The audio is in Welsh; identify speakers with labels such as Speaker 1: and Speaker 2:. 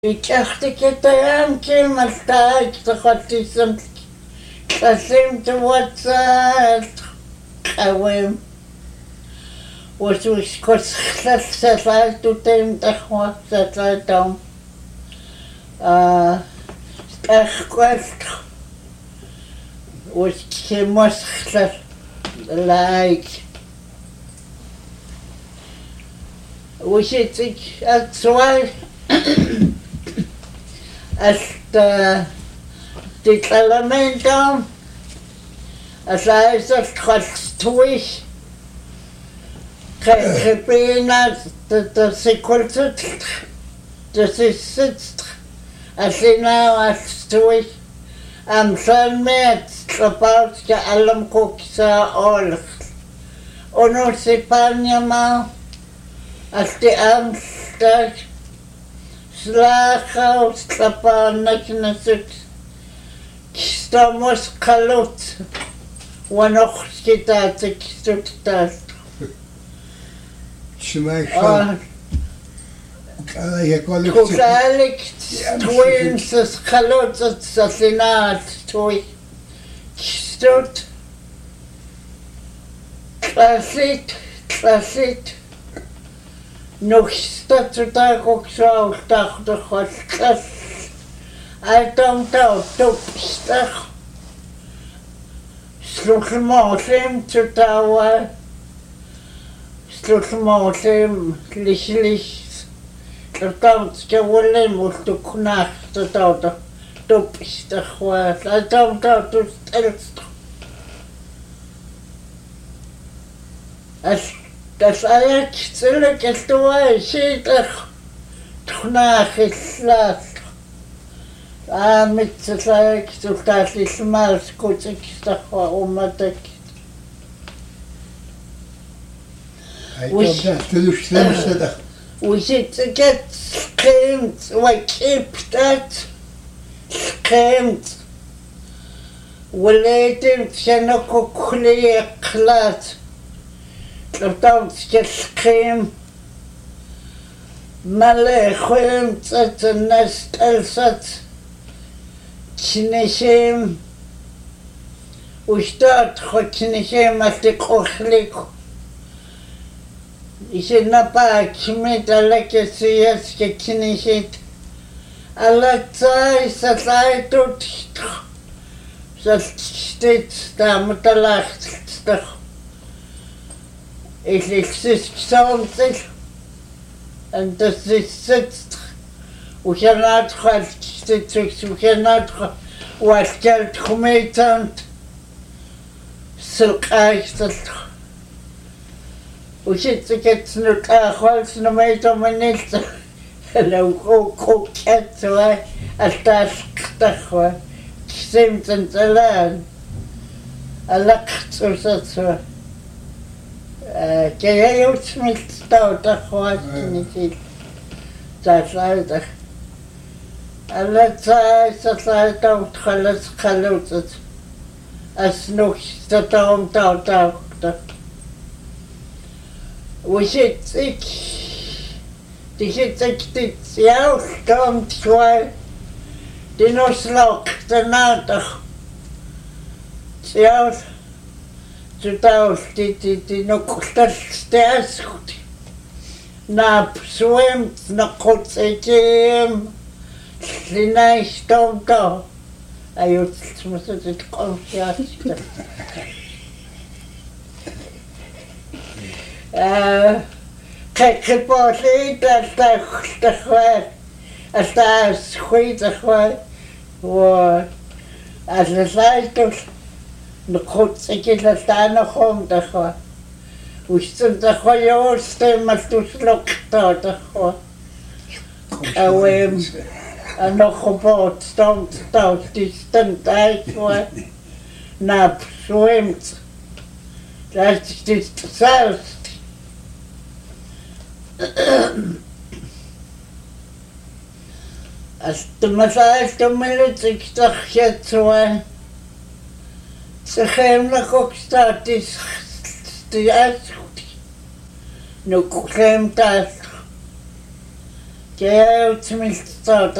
Speaker 1: Ich dachte, que malta, ich dachte, some clasim to what's kawem. Was was kos to them dachwa dom. Quest was chemos like was it that's why hasta declaramento as I said twist repena the sequence das ist asina as twist am son met about the alam cooksa all ono se panyama as the amstag Slacha slapana kinasut Stamos kalut Wanoch kita tekstutat
Speaker 2: Shmaika
Speaker 1: Kusalik twins as kalut sasinat toy Stut Klasit Nog staat er daar ook zo de godklas. Hij dankt ook topstig. Slugmosem te touwen. Slugmosem licht. Dat dankt gewoon moet de knacht te touwen. Topstig was. Hij dankt ook topstig. Das alles zurück ist du weißt nach ist mit zurück zu das ist mal kurz ich doch das we sit to get screamed we keep that screamed we let him chenoko clear class Don't get scream. Male khum tsat nest elsat. Chinishem. Ustat khotchinishem asti khokhlik. Isena pa khmet alake siyas ke chinishet. Alatsai satsai tut. Sat stamtalacht. Ich exist something and das ist sitzt und ich not sitzt ich not was Geld kommt so das und ich jetzt nur Holz noch mehr nicht hello coquette so als das doch stimmt und allein lacht so que eu me estou da forte nesse da saída ela sai tão calutas as nog tão hoje ik ja kommt zwei die noch slok danach ja Читал, no кусташ стяс, на псуем, на коцетем, слинай стомто, а я смысл это конфиасто. Как после это хват, схуйта хват, вот, а за сайтов Нахуц экила стана хом даха. Устен даха ёстем астуслок та даха. Ауэм анохобот стомт таус дистен тайфа. Нап суэмт. Das ist selbst. Als du mir sagst, du mir ich doch jetzt so Sechem na koksta tis no kuchem tas Kaya utmilta